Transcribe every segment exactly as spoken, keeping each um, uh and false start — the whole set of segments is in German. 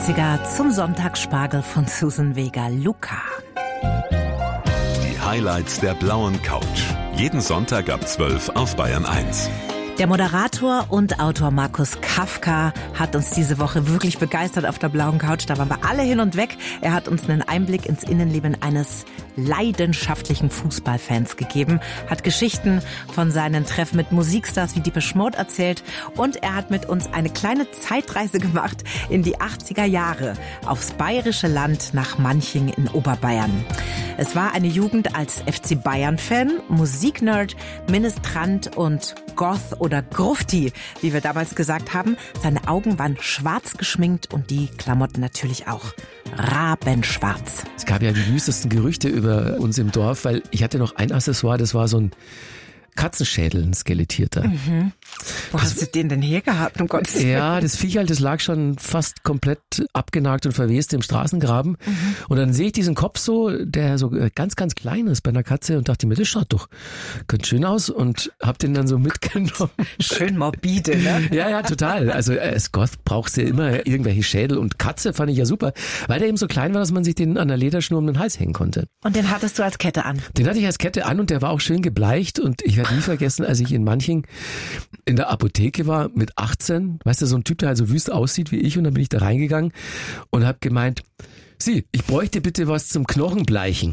achtziger zum Sonntagsspargel von Susan Vega Luca. Die Highlights der blauen Couch. Jeden Sonntag ab zwölf auf Bayern eins. Der Moderator und Autor Markus Kafka hat uns diese Woche wirklich begeistert auf der blauen Couch. Da waren wir alle hin und weg. Er hat uns einen Einblick ins Innenleben eines leidenschaftlichen Fußballfans gegeben, hat Geschichten von seinen Treffen mit Musikstars wie Depeche Mode erzählt und er hat mit uns eine kleine Zeitreise gemacht in die achtziger Jahre aufs bayerische Land nach Manching in Oberbayern. Es war eine Jugend als F C Bayern-Fan, Musiknerd, Ministrant und Goth oder Grufti, wie wir damals gesagt haben. Seine Augen waren schwarz geschminkt und die Klamotten natürlich auch rabenschwarz. Es gab ja die wüstesten Gerüchte über uns im Dorf, weil ich hatte noch ein Accessoire, das war so ein Katzenschädel, ein skelettierter. Mhm. Wo das, hast du den denn her gehabt, um Gottes Willen? Ja, das Viech halt, das lag schon fast komplett abgenagt und verwest im Straßengraben. Mhm. Und dann sehe ich diesen Kopf so, der so ganz, ganz klein ist bei einer Katze und dachte mir, das schaut doch ganz schön aus und hab den dann so mitgenommen. Schön morbide, ne? Ja, ja, total. Also als Goth brauchst du ja immer irgendwelche Schädel und Katze fand ich ja super, weil der eben so klein war, dass man sich den an der Lederschnur um den Hals hängen konnte. Und den hattest du als Kette an? Den hatte ich als Kette an und der war auch schön gebleicht und ich werde nie vergessen, als ich in Manching in der Apotheke war mit achtzehn, weißt du, so ein Typ, der halt so wüst aussieht wie ich und dann bin ich da reingegangen und habe gemeint, Sie, ich bräuchte bitte was zum Knochenbleichen.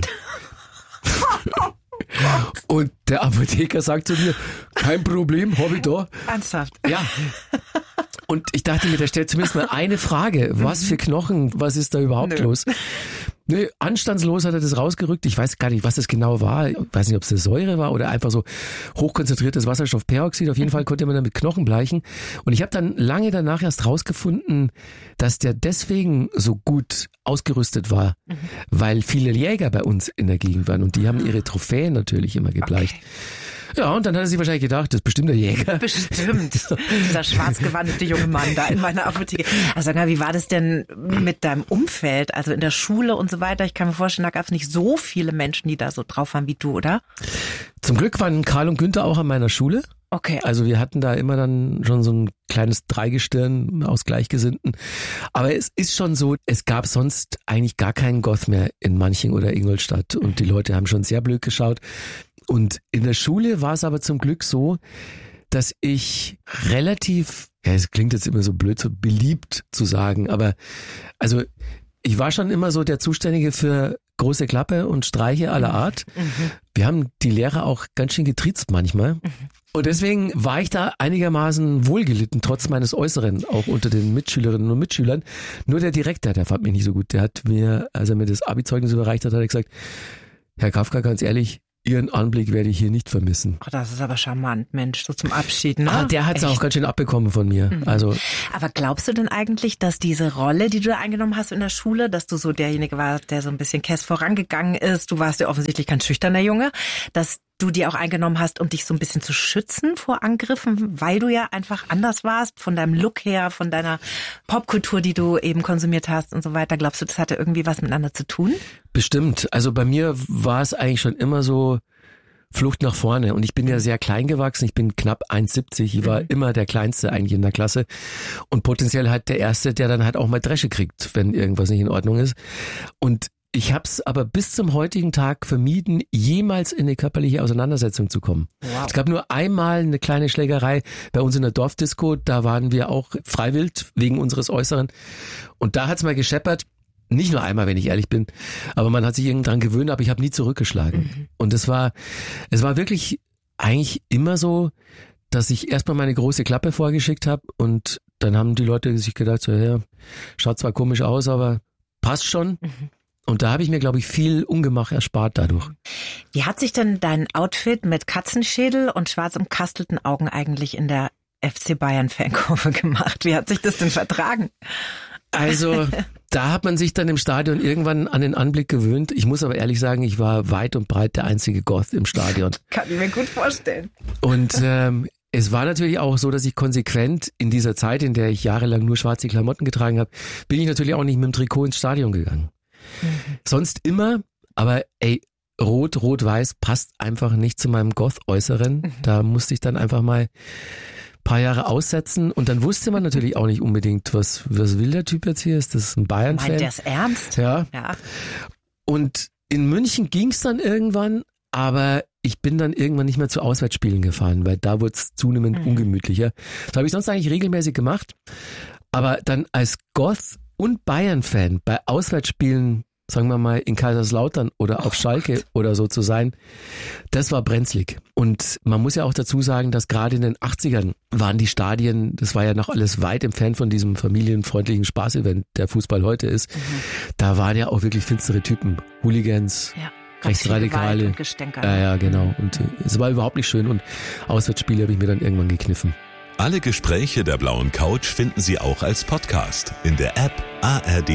Und der Apotheker sagt zu mir, kein Problem, hab ich da. Ernsthaft? Ja. Und ich dachte mir, der stellt zumindest mal eine Frage. Was für Knochen, was ist da überhaupt Nö. los? Nee, anstandslos hat er das rausgerückt. Ich weiß gar nicht, was das genau war. Ich weiß nicht, ob es eine Säure war oder einfach so hochkonzentriertes Wasserstoffperoxid. Auf jeden Fall konnte man damit Knochen bleichen. Und ich habe dann lange danach erst rausgefunden, dass der deswegen so gut ausgerüstet war, mhm. weil viele Jäger bei uns in der Gegend waren und die haben ihre Trophäen natürlich immer gebleicht. Okay. Ja, und dann hat er sich wahrscheinlich gedacht, das ist bestimmt der Jäger. Bestimmt. Dieser schwarz gewandete junge Mann da in meiner Apotheke. Also sag mal, wie war das denn mit deinem Umfeld, also in der Schule und so weiter? Ich kann mir vorstellen, da gab es nicht so viele Menschen, die da so drauf waren wie du, oder? Zum Glück waren Karl und Günther auch an meiner Schule. Okay. Also wir hatten da immer dann schon so ein kleines Dreigestirn aus Gleichgesinnten. Aber es ist schon so, es gab sonst eigentlich gar keinen Goth mehr in Manching oder Ingolstadt. Und die Leute haben schon sehr blöd geschaut. Und in der Schule war es aber zum Glück so, dass ich relativ, ja, es klingt jetzt immer so blöd, so beliebt zu sagen, aber also ich war schon immer so der Zuständige für große Klappe und Streiche aller Art. Mhm. Wir haben die Lehrer auch ganz schön getriezt manchmal. Mhm. Und deswegen war ich da einigermaßen wohlgelitten, trotz meines Äußeren, auch unter den Mitschülerinnen und Mitschülern. Nur der Direktor, der fand mich nicht so gut. Der hat mir, als er mir das Abi-Zeugnis überreicht hat, hat er gesagt, Herr Kafka, ganz ehrlich, Ihren Anblick werde ich hier nicht vermissen. Oh, das ist aber charmant, Mensch, so zum Abschied, ne? Ah, der hat es auch ganz schön abbekommen von mir. Mhm. Also. Aber glaubst du denn eigentlich, dass diese Rolle, die du da eingenommen hast in der Schule, dass du so derjenige warst, der so ein bisschen Käs vorangegangen ist, du warst ja offensichtlich kein schüchterner Junge, dass du die auch eingenommen hast, um dich so ein bisschen zu schützen vor Angriffen, weil du ja einfach anders warst, von deinem Look her, von deiner Popkultur, die du eben konsumiert hast und so weiter. Glaubst du, das hatte irgendwie was miteinander zu tun? Bestimmt. Also bei mir war es eigentlich schon immer so Flucht nach vorne. Und ich bin ja sehr klein gewachsen. Ich bin knapp eins Komma siebzig. Ich war mhm. immer der Kleinste eigentlich in der Klasse. Und potenziell halt der Erste, der dann halt auch mal Dresche kriegt, wenn irgendwas nicht in Ordnung ist. Und ich habe es aber bis zum heutigen Tag vermieden, jemals in eine körperliche Auseinandersetzung zu kommen. Wow. Es gab nur einmal eine kleine Schlägerei bei uns in der Dorfdisco. Da waren wir auch freiwillig wegen unseres Äußeren. Und da hat's mal gescheppert. Nicht nur einmal, wenn ich ehrlich bin. Aber man hat sich irgendwie dran gewöhnt, aber ich habe nie zurückgeschlagen. Mhm. Und es war, es war wirklich eigentlich immer so, dass ich erstmal meine große Klappe vorgeschickt habe und dann haben die Leute sich gedacht, so, ja, schaut zwar komisch aus, aber passt schon. Mhm. Und da habe ich mir, glaube ich, viel Ungemach erspart dadurch. Wie hat sich denn dein Outfit mit Katzenschädel und schwarz umkastelten Augen eigentlich in der F C Bayern-Fankurve gemacht? Wie hat sich das denn vertragen? Also, da hat man sich dann im Stadion irgendwann an den Anblick gewöhnt. Ich muss aber ehrlich sagen, ich war weit und breit der einzige Goth im Stadion. Kann ich mir gut vorstellen. Und ähm, es war natürlich auch so, dass ich konsequent in dieser Zeit, in der ich jahrelang nur schwarze Klamotten getragen habe, bin ich natürlich auch nicht mit dem Trikot ins Stadion gegangen. Mhm. Sonst immer, aber ey, rot, rot, weiß passt einfach nicht zu meinem Goth-Äußeren. Mhm. Da musste ich dann einfach mal paar Jahre aussetzen und dann wusste man natürlich auch nicht unbedingt, was, was will der Typ jetzt hier? Ist das ein Bayern-Fan? Meint der es ernst? Ja. ja. Und in München ging es dann irgendwann, aber ich bin dann irgendwann nicht mehr zu Auswärtsspielen gefahren, weil da wurde es zunehmend mhm. ungemütlicher. Das habe ich sonst eigentlich regelmäßig gemacht, aber dann als Goth und Bayern-Fan bei Auswärtsspielen, sagen wir mal, in Kaiserslautern oder auf Schalke oder so zu sein, das war brenzlig. Und man muss ja auch dazu sagen, dass gerade in den achtzigern waren die Stadien, das war ja noch alles weit entfernt von diesem familienfreundlichen Spaßevent, der Fußball heute ist. Mhm. Da waren ja auch wirklich finstere Typen, Hooligans, ja, Rechtsradikale. Ja, ja, genau. Und es war überhaupt nicht schön und Auswärtsspiele habe ich mir dann irgendwann gekniffen. Alle Gespräche der blauen Couch finden Sie auch als Podcast in der App A R D